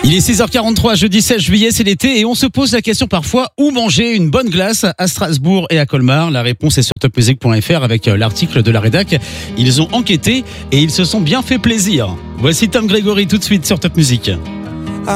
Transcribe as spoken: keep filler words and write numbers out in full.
Il est six heures quarante-trois, jeudi seize juillet, c'est l'été et on se pose la question parfois, où manger une bonne glace à Strasbourg et à Colmar? La réponse est sur top music point f r avec l'article de la rédac. Ils ont enquêté et ils se sont bien fait plaisir. Voici Tom Grégory tout de suite sur Top Music.